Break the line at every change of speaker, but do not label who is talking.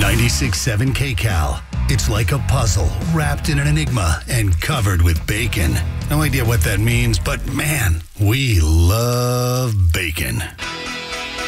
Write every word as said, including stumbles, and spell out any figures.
ninety-six point seven K-Cal. It's like a puzzle wrapped in an enigma and covered with bacon. No idea what that means, but man, we love